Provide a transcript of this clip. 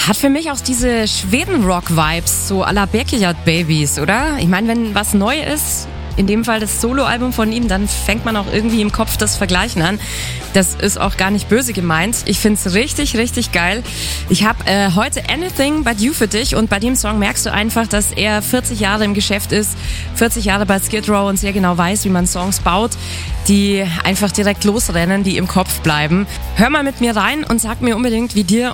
Hat für mich auch diese Schweden-Rock-Vibes, so à la Backyard Babies, oder? Ich meine, wenn was neu ist, in dem Fall das Soloalbum von ihm, dann fängt man auch irgendwie im Kopf das Vergleichen an. Das ist auch gar nicht böse gemeint. Ich find's richtig, richtig geil. Ich habe heute Anything But You für dich und bei dem Song merkst du einfach, dass er 40 Jahre im Geschäft ist, 40 Jahre bei Skid Row und sehr genau weiß, wie man Songs baut, die einfach direkt losrennen, die im Kopf bleiben. Hör mal mit mir rein und sag mir unbedingt, wie dir